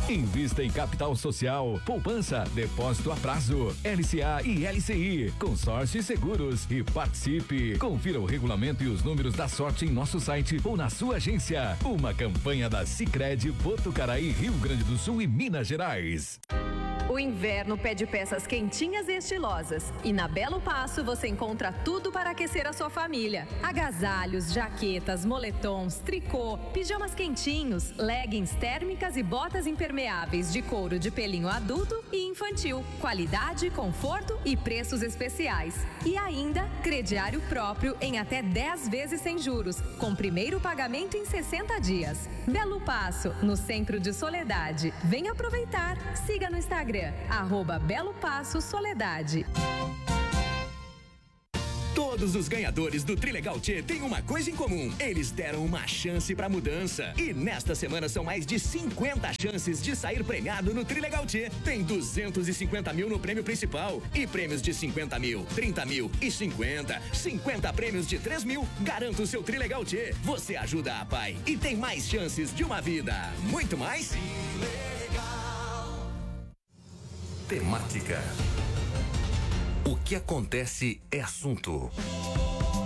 Invista em capital social, poupança, depósito a prazo, LCA e LCI, consórcio e seguros e participe. Confira o regulamento e os números da sorte em nosso site ou na sua agência. Uma campanha da Sicredi Botucaraí, Rio Grande do Sul e Minas Gerais. O inverno pede peças quentinhas e estilosas. E na Belo Passo você encontra tudo para aquecer a sua família. Agasalhos, jaquetas, moletons, tricô, pijamas quentinhos, leggings térmicas e botas impermeáveis de couro de pelinho adulto e infantil. Qualidade, conforto e preços especiais. E ainda, crediário próprio em até 10 vezes sem juros, com primeiro pagamento em 60 dias. Belo Passo, no centro de Soledade. Venha aproveitar. Siga no Instagram. @Belo Passo Soledade. Todos os ganhadores do Trilegal Tchê têm uma coisa em comum. Eles deram uma chance pra mudança. E nesta semana são mais de 50 chances de sair premiado no Trilegal Tchê. Tem 250 mil no prêmio principal. E prêmios de 50 mil, 30 mil e 50 prêmios de 3 mil. Garanta o seu Trilegal Tchê. Você ajuda a Pai e tem mais chances de uma vida. Muito mais? Temática. O que acontece é assunto.